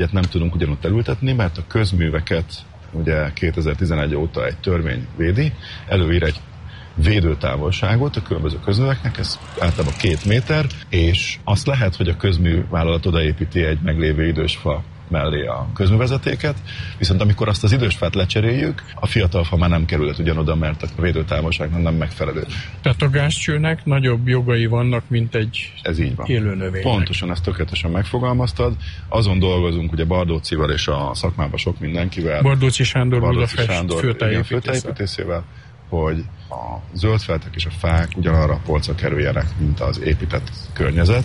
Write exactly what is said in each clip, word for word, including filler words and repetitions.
Ilyet nem tudunk ugyanúgy elültetni, mert a közműveket ugye kétezer-tizenegy óta egy törvény védi, előír egy védőtávolságot a különböző közműveknek, ez általában két méter, és azt lehet, hogy a közművállalat odaépíti egy meglévő idős fa mellé a közművezetéket, viszont amikor azt az idős fát lecseréljük, a fiatal fa már nem kerülhet ugyanoda, mert a védőtávolságnak nem megfelelő. Tehát a gázcsőnek nagyobb jogai vannak, mint egy ez így van. Élő növénynek. Pontosan, ezt tökéletesen megfogalmaztad. Azon dolgozunk ugye Bardócival és a szakmában sok mindenkivel. Bardóci Sándor, Bardóci Budapest Sándor főtájépítészével, hogy a zöldfeltek és a fák ugyanarra a polcra kerüljenek, mint az épített környezet.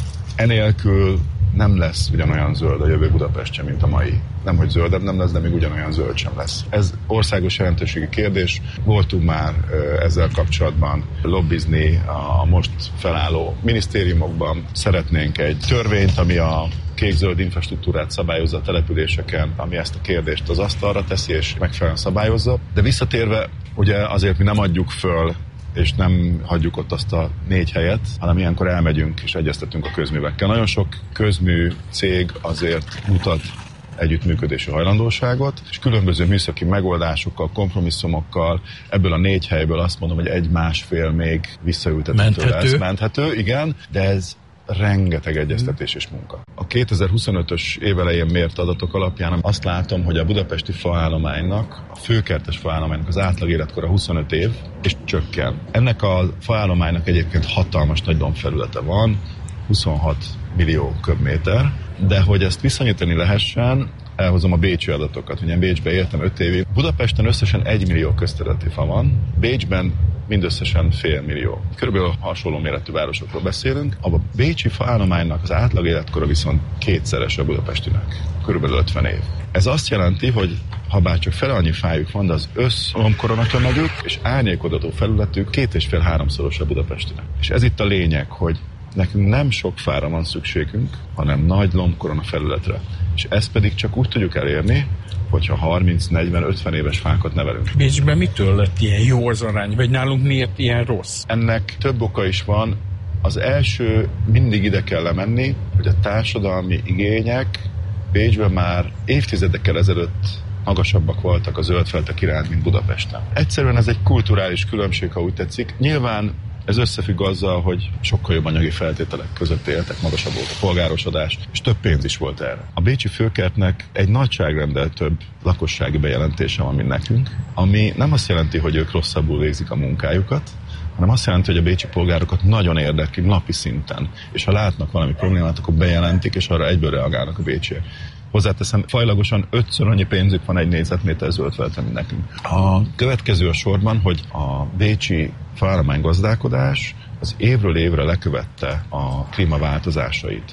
Enélkül nem lesz ugyanolyan zöld a jövő Budapestje, mint a mai. Nem, hogy zöldebb nem lesz, de még ugyanolyan zöld sem lesz. Ez országos jelentőségi kérdés. Voltunk már ezzel kapcsolatban lobbizni a most felálló minisztériumokban. Szeretnénk egy törvényt, ami a kék-zöld infrastruktúrát szabályozza a településeken, ami ezt a kérdést az asztalra teszi és megfelelően szabályozza. De visszatérve, ugye azért mi nem adjuk föl és nem hagyjuk ott azt a négy helyet, hanem ilyenkor elmegyünk és egyeztetünk a közművekkel. Nagyon sok közmű cég azért mutat együttműködési hajlandóságot, és különböző műszaki megoldásokkal, kompromisszumokkal, ebből a négy helyből azt mondom, hogy egy-másfél még visszaültethető lesz. Menthető, igen, de ez rengeteg egyeztetés és munka. A kétezer-huszonötös évelején mért adatok alapján azt látom, hogy a budapesti faállománynak, a főkertes faállománynak az átlag életkora huszonöt év, és csökken. Ennek a faállománynak egyébként hatalmas nagy dombfelülete van, huszonhat millió köbméter, de hogy ezt viszonyítani lehessen, elhozom a bécsi adatokat. Ugye én Bécsben éltem öt évig. Budapesten összesen egy millió közterületi fa van, Bécsben mindösszesen fél millió. Körülbelül hasonló méretű városokról beszélünk. A bécsi faállománynak az átlag életkora viszont kétszeres a budapestinek. Körülbelül ötven év. Ez azt jelenti, hogy ha bár csak fele annyi fájuk van, de az össz lombkoronatömegük és árnyékodató felületük két és fél háromszoros a budapestinek. És ez itt a lényeg, hogy nekünk nem sok fára van szükségünk, hanem nagy lombkorona felületre. És ezt pedig csak úgy tudjuk elérni, hogyha harminc, negyven, ötven éves fákat nevelünk. Bécsben mitől lett ilyen jó az arány, vagy nálunk miért ilyen rossz? Ennek több oka is van. Az első, mindig ide kell lemenni, hogy a társadalmi igények Bécsben már évtizedekkel ezelőtt magasabbak voltak a zöldfeltek iránt, mint Budapesten. Egyszerűen ez egy kulturális különbség, ha úgy tetszik. Nyilván ez összefügg azzal, hogy sokkal jobb anyagi feltételek között éltek, magasabb volt a polgárosodás, és több pénz is volt erre. A bécsi főkertnek egy nagyságrendel több lakossági bejelentése van, mint nekünk, ami nem azt jelenti, hogy ők rosszabbul végzik a munkájukat, hanem azt jelenti, hogy a bécsi polgárokat nagyon érdekli napi szinten, és ha látnak valami problémát, akkor bejelentik, és arra egyből reagálnak a bécsiek. Hozzáteszem, fajlagosan ötször annyi pénzük van egy négyzetméter zöldfeltre, mint nekünk. A következő a sorban, hogy a bécsi faállomány gazdálkodás az évről évre lekövette a klímaváltozásait,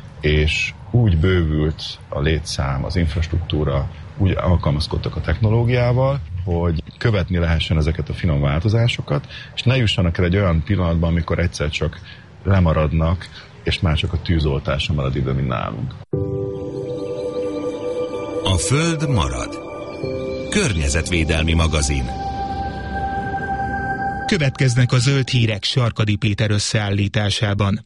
és úgy bővült a létszám, az infrastruktúra, úgy alkalmazkodtak a technológiával, hogy követni lehessen ezeket a finom változásokat, és ne jussanak el egy olyan pillanatban, amikor egyszer csak lemaradnak, és már csak a tűzoltásra marad idő, mint nálunk. A Föld marad. Környezetvédelmi magazin. Következnek a zöld hírek Sarkadi Péter összeállításában.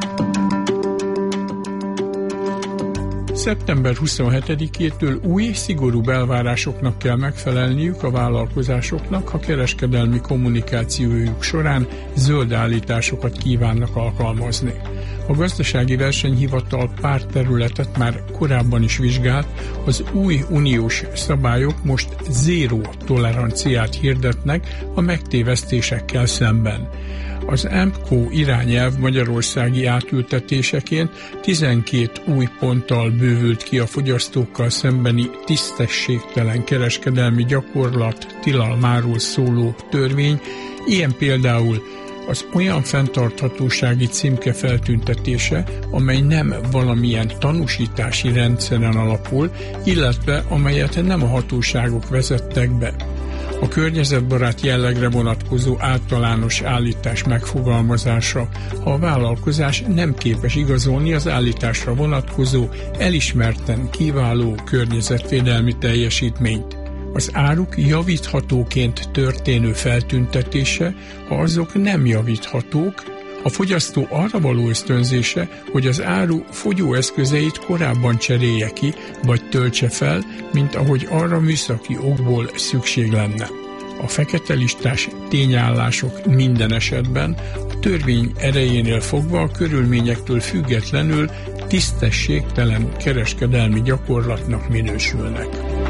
szeptember huszonhetedikétől új, szigorú elvárásoknak kell megfelelniük a vállalkozásoknak, ha kereskedelmi kommunikációjuk során zöld állításokat kívánnak alkalmazni. A Gazdasági Versenyhivatal pár területet már korábban is vizsgált, az új uniós szabályok most zéró toleranciát hirdetnek a megtévesztésekkel szemben. Az é em kó irányelv magyarországi átültetéseként tizenkét új ponttal bővült ki a fogyasztókkal szembeni tisztességtelen kereskedelmi gyakorlat tilalmáról szóló törvény, ilyen például az olyan fenntarthatósági címke feltüntetése, amely nem valamilyen tanúsítási rendszeren alapul, illetve amelyet nem a hatóságok vezettek be. A környezetbarát jellegre vonatkozó általános állítás megfogalmazása, ha a vállalkozás nem képes igazolni az állításra vonatkozó elismerten kiváló környezetvédelmi teljesítményt. Az áruk javíthatóként történő feltüntetése, ha azok nem javíthatók, A fogyasztó arra való ösztönzése, hogy az áru fogyóeszközeit korábban cserélje ki, vagy töltse fel, mint ahogy arra műszaki okból szükség lenne. A fekete listás tényállások minden esetben a törvény erejénél fogva a körülményektől függetlenül tisztességtelen kereskedelmi gyakorlatnak minősülnek.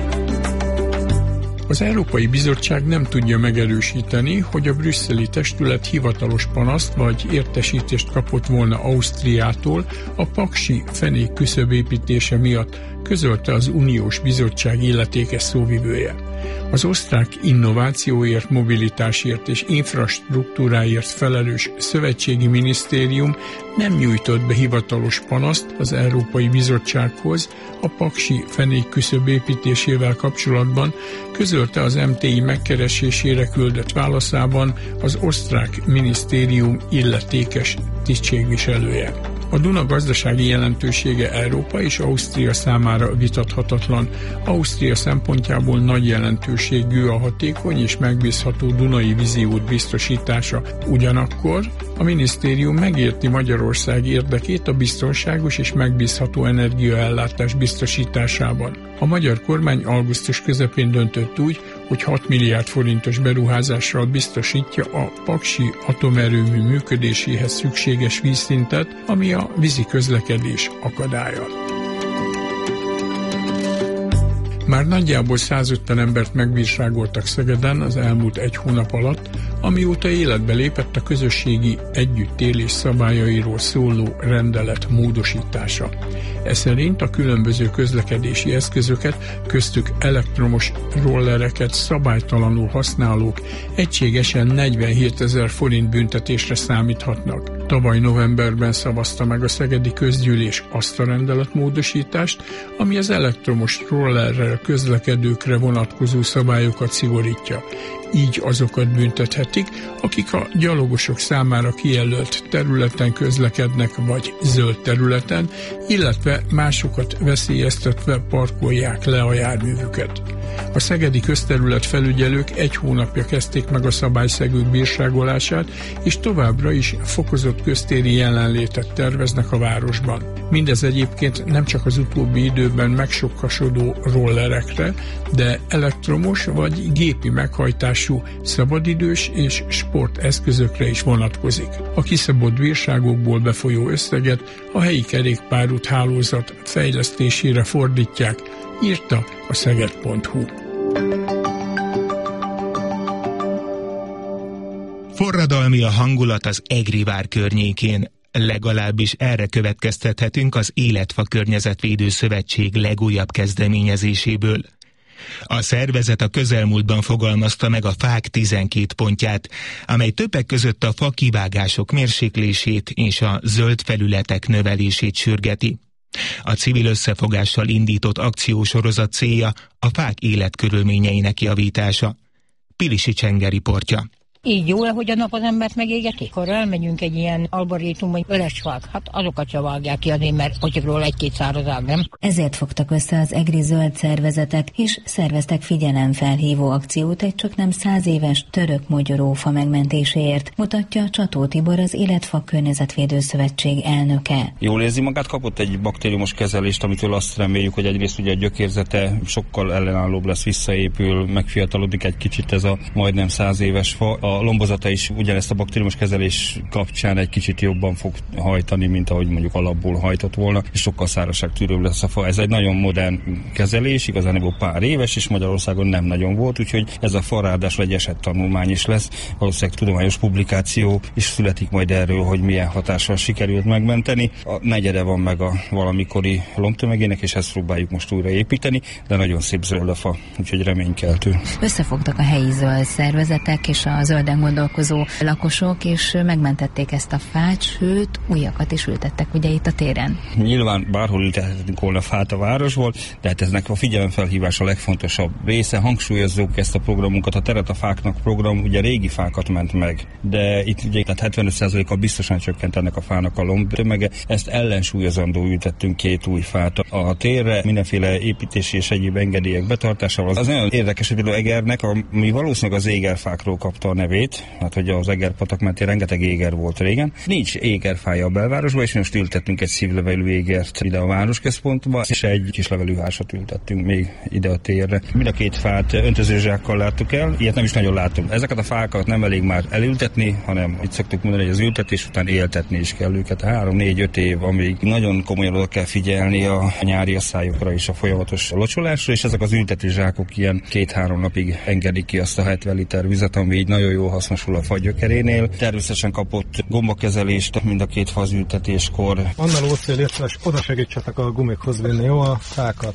Az Európai Bizottság nem tudja megerősíteni, hogy a brüsszeli testület hivatalos panaszt vagy értesítést kapott volna Ausztriától a paksi fenék küszöbépítése miatt, közölte az Uniós Bizottság illetékes szóvivője. Az osztrák innovációért, mobilitásért és infrastruktúráért felelős szövetségi minisztérium nem nyújtott be hivatalos panaszt az Európai Bizottsághoz a paksi fenék küszöb építésével kapcsolatban, közölte az em té i megkeresésére küldött válaszában az osztrák minisztérium illetékes tisztségviselője. A Duna gazdasági jelentősége Európa és Ausztria számára vitathatatlan. Ausztria szempontjából nagy jelentőségű a hatékony és megbízható dunai víziút biztosítása. Ugyanakkor a minisztérium megérti Magyarország érdekét a biztonságos és megbízható energiaellátás biztosításában. A magyar kormány augusztus közepén döntött úgy, hogy hat milliárd forintos beruházással biztosítja a paksi atomerőmű működéséhez szükséges vízszintet, ami a vízi közlekedés akadálya. Már nagyjából százötven embert megbírságoltak Szegeden az elmúlt egy hónap alatt, amióta életbe lépett a közösségi együttélés szabályairól szóló rendelet módosítása. Ez szerint a különböző közlekedési eszközöket, köztük elektromos rollereket szabálytalanul használók egységesen negyvenhétezer forint büntetésre számíthatnak. Tavaly novemberben szavazta meg a szegedi közgyűlés azt a rendeletmódosítást, ami az elektromos rollerrel közlekedőkre vonatkozó szabályokat szigorítja. Így azokat büntethetik, akik a gyalogosok számára kijelölt területen közlekednek vagy zöld területen, illetve másokat veszélyeztetve parkolják le a járművüket. A szegedi közterület felügyelők egy hónapja kezdték meg a szabályszegők bírságolását, és továbbra is fokozott köztéri jelenlétet terveznek a városban. Mindez egyébként nem csak az utóbbi időben megsokkasodó rollerekre, de elektromos vagy gépi meghajtású szabadidős és sporteszközökre is vonatkozik. A kiszabott bírságokból befolyó összeget a helyi kerékpárút hálózat fejlesztésére fordítják, írta a szeged pont hu. Forradalmi a hangulat az Egri vár környékén. Legalábbis erre következtethetünk az Életfa Környezetvédő Szövetség legújabb kezdeményezéséből. A szervezet a közelmúltban fogalmazta meg a fák tizenkét pontját, amely többek között a fa kivágások mérséklését és a zöld felületek növelését sürgeti. A civil összefogással indított akciósorozat célja a fák életkörülményeinek javítása. Pilisi Csenge riportja. Így jó, hogy a nap az embert megégetik? Akkor elmegyünk egy ilyen arborétum, vagy öles fák, hát azokat se vágják ki azért, mert atyagról egy-két száraz ág, nem? Ezért fogtak össze az egri zöld szervezetek, és szerveztek figyelemfelhívó akciót egy csaknem száz éves török mogyorófa megmentéséért, mutatja Csató Tibor, az Életfa Környezetvédő Szövetség elnöke. Jól érzi magát, kapott egy baktériumos kezelést, amitől azt reméljük, hogy egyrészt ugye a gyökérzete sokkal ellenállóbb lesz, visszaépül, megfiatalodik egy kicsit ez a majdnem száz éves fa. A lombozata is ugyanezt a baktériumos kezelés kapcsán egy kicsit jobban fog hajtani, mint ahogy mondjuk alapból hajtott volna, és sokkal szárazságtűrőbb lesz a fa. Ez egy nagyon modern kezelés, igazán pár éves, és Magyarországon nem nagyon volt, úgyhogy ez a fa ráadásul egy esettanulmány is lesz. Valószínűleg tudományos publikáció is születik majd erről, hogy milyen hatással sikerült megmenteni. A negyede van meg a valamikori lombtömegének, és ezt próbáljuk most újra építeni, de nagyon szép zöld a fa, úgyhogy reménykeltő. Összefogtak a helyi zöld szervezetek és a zölden gondolkozó lakosok, és megmentették ezt a fát, sőt, újakat is ültettek ugye itt a téren. Nyilván bárhol ültethetünk volna fát a városból, de hát eznek a figyelemfelhívás a legfontosabb része. Hangsúlyozzuk ezt a programunkat, a Teret a fáknak program, ugye régi fákat ment meg, de itt ugye tehát hetvenöt százalékkal biztosan csökkent ennek a fának a lombtömege. Ezt ellensúlyozandó ültettünk két új fát a térre, mindenféle építési és egyéb engedélyek betartásával. Az nagyon érdekes, hogy például Egernek, ami valószínűleg az égerfákról kapta a nevét, nevét, hát hogy az Egerpatak mentén rengeteg éger volt régen. Nincs égerfája a belvárosban, és most ültettünk egy szívlevelű égert ide a városközpontba, és egy kis levelű házat ültettünk még ide a térre. Mind a két fát öntözőzsákkal láttuk el, ilyet nem is nagyon látunk. Ezeket a fákat nem elég már elültetni, hanem itt szoktuk mondani, hogy az ültetés után éltetni is kell őket. Három, négy, öt év, amíg nagyon komolyan oda kell figyelni a nyári asszályokra és a folyamatos locsolásra, és ezek az ültetőzsákok ilyen két-három napig engedik ki azt a hetven liter vizet, ami így nagyon jól hasznosul a fa gyökerénél. Természetesen kapott gombakezelést mind a két fa az ültetéskor. Anna Lóci, létre, oda segítsetek a gumikhoz vinni, jó, a fákat.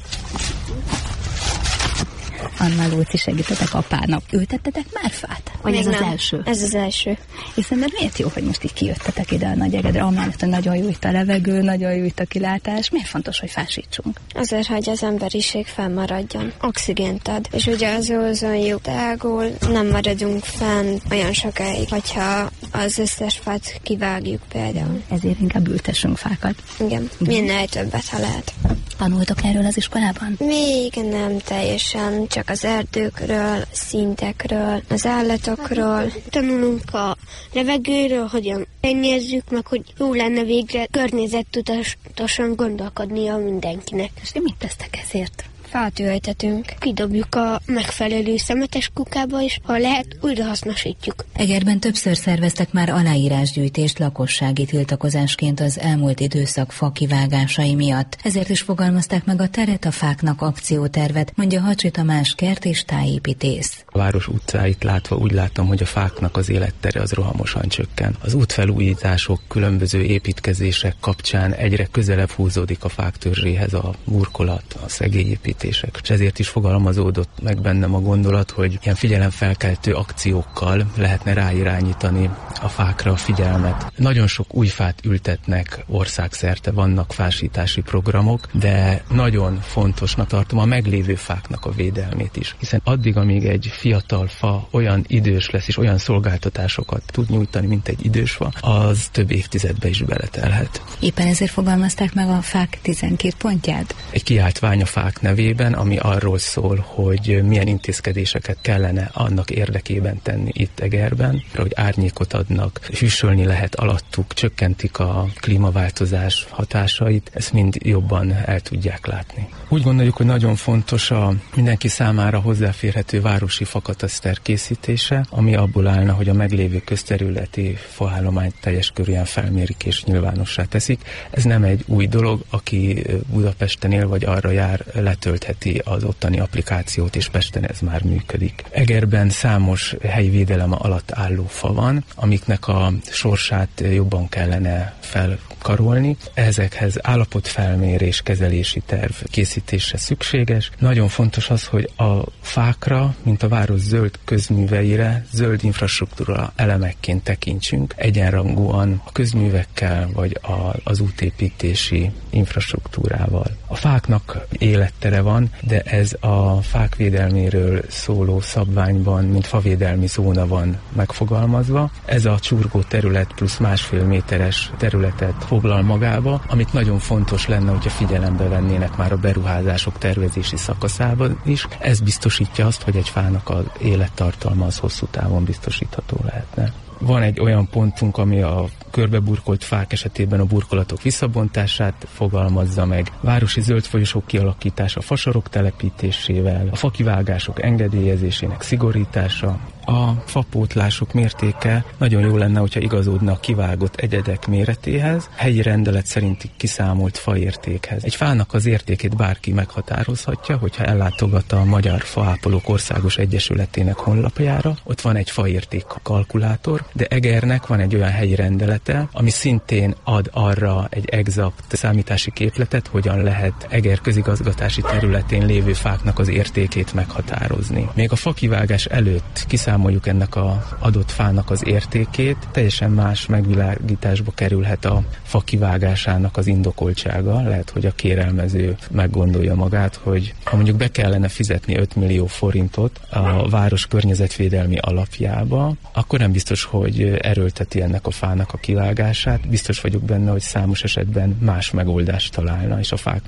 Anna Lóci, segítetek apának. Ültettetek már fát? Vagy Még ez nem. az első? Ez az első. És szerinted miért jó, hogy most így kijöttetek ide a Nagyegedre? Amellett, hogy nagyon jó itt a levegő, nagyon jó itt a kilátás. Miért fontos, hogy fásítsunk? Azért, hogy az emberiség fennmaradjon. Oxigént ad. És ugye az ózonjuk tágul, nem maradunk fenn olyan sokáig, hogyha az összes fát kivágjuk például. Ezért inkább ültessünk fákat. Igen, minél többet, ha lehet. Tanultok erről az iskolában? Még nem teljesen, csak az erdőkről, szintekről, az állatokról. Tanulunk a levegőről, hogyan szennyezzük, meg hogy jó lenne végre környezettudatosan gondolkodnia mindenkinek. És ti mit tesztek ezért? Fát ültetünk. Kidobjuk a megfelelő szemetes kukába, és ha lehet, újrahasznosítjuk. Egerben többször szerveztek már aláírásgyűjtést lakossági tiltakozásként az elmúlt időszak fa kivágásai miatt. Ezért is fogalmazták meg a Teret a fáknak akciótervet, mondja Hacsi Tamás kert és tájépítész. A város utcáit látva úgy látom, hogy a fáknak az élettere az rohamosan csökken. Az útfelújítások, különböző építkezések kapcsán egyre közelebb húzódik a fák törzséhez a burkolat, a szegélyépítés. És ezért is fogalmazódott meg bennem a gondolat, hogy ilyen figyelemfelkeltő akciókkal lehetne ráirányítani a fákra a figyelmet. Nagyon sok új fát ültetnek országszerte, vannak fásítási programok, de nagyon fontosnak tartom a meglévő fáknak a védelmét is. Hiszen addig, amíg egy fiatal fa olyan idős lesz és olyan szolgáltatásokat tud nyújtani, mint egy idős fa, az több évtizedbe is beletelhet. Éppen ezért fogalmazták meg a fák tizenkét pontját? Egy kiáltvány a fák nevében, ami arról szól, hogy milyen intézkedéseket kellene annak érdekében tenni itt Egerben, hogy árnyékot adnak, hűsölni lehet alattuk, csökkentik a klímaváltozás hatásait, ezt mind jobban el tudják látni. Úgy gondoljuk, hogy nagyon fontos a mindenki számára hozzáférhető városi fakataszter készítése, ami abból állna, hogy a meglévő közterületi faállományt teljes körűen felmérik és nyilvánossá teszik. Ez nem egy új dolog, aki Budapesten él vagy arra jár, letöltheti az ottani applikációt, és Pesten ez már működik. Egerben számos helyi védelem alatt álló fa van, amiknek a sorsát jobban kellene felkarolni. Ezekhez állapotfelmérés, kezelési terv készítése szükséges. Nagyon fontos az, hogy a fákra, mint a város zöld közműveire, zöld infrastruktúra elemekként tekintsünk egyenrangúan a közművekkel, vagy a, az útépítési infrastruktúrával. A fáknak élettere van, de ez a fák védelméről szóló szabványban, mint favédelmi zóna van megfogalmazva. Ez a csurgó terület plusz másfél méteres területet foglal magába, amit nagyon fontos lenne, hogyha figyelembe vennének már a beruházások tervezési szakaszában is. Ez biztosítja azt, hogy egy fának az élettartalma az hosszú távon biztosítható lehetne. Van egy olyan pontunk, ami a körbeburkolt fák esetében a burkolatok visszabontását fogalmazza meg, városi zöld folyosók kialakítása fasorok telepítésével, a fakivágások engedélyezésének szigorítása, a fapótlások mértéke nagyon jó lenne, hogyha igazodna a kivágott egyedek méretéhez, helyi rendelet szerinti kiszámolt faértékhez. Egy fának az értékét bárki meghatározhatja, hogyha ellátogat a Magyar Faápolók Országos Egyesületének honlapjára, ott van egy faérték kalkulátor, de Egernek van egy olyan helyi rendelete, ami szintén ad arra egy exakt számítási képletet, hogyan lehet Eger közigazgatási területén lévő fáknak az értékét meghatározni. Még a fakivágás előtt kiszámoljuk ennek az adott fának az értékét, teljesen más megvilágításba kerülhet a fa kivágásának az indokoltsága. Lehet, hogy a kérelmező meggondolja magát, hogy ha mondjuk be kellene fizetni öt millió forintot a város környezetvédelmi alapjába, akkor nem biztos, hogy erőlteti ennek a fának a kivágását. Biztos vagyok benne, hogy számos esetben más megoldást találna, és a fák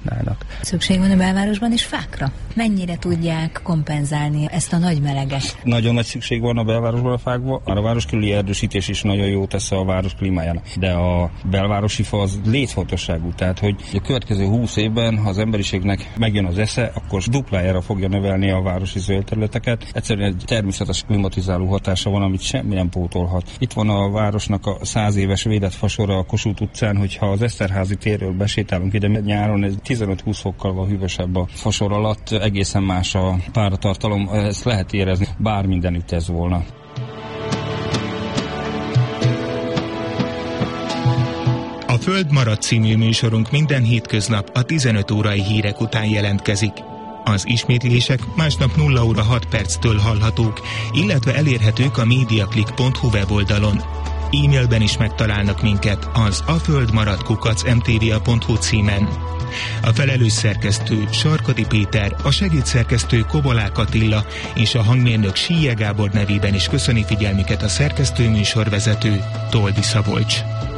megmaradhatnának. Szükség van a belvárosban is fákra? Mennyire tudják kompenzálni ezt a nagy meleget? nagyon nagy szükség van a belvárosban a fákba, a város körüli erdősítés is nagyon jó tesz a város klímájának, de a belvárosi fa az létfontosságú, tehát hogy a következő húsz évben, ha az emberiségnek megjön az esze, akkor duplájára fogja növelni a városi zöld területeket. Egyszerűen egy természetes klimatizáló hatása van, amit semmi nem pótolhat. Itt van a városnak a száz éves védett fasora a Kossuth utcán, hogyha az Eszterházi térről besétálunk ide nyáron, ez tizenöt-húsz fokkal van hűvösebb a fasor alatt, egészen más a páratartalom, ezt lehet érezni, bár mindenütt ez volna. A Föld marad című műsorunk minden hétköznap a tizenöt órai hírek után jelentkezik. Az ismétlések másnap nulla óra hat perctől hallhatók, illetve elérhetők a mediaclick pont hu weboldalon. E-mailben is megtalálnak minket az aföldmarad kukac em té vé á pont hu címen. A felelős szerkesztő Sarkadi Péter, a segédszerkesztő Kobolák Attila és a hangmérnök Síje Gábor nevében is köszöni figyelmüket a szerkesztő műsorvezető Toldi Szabolcs.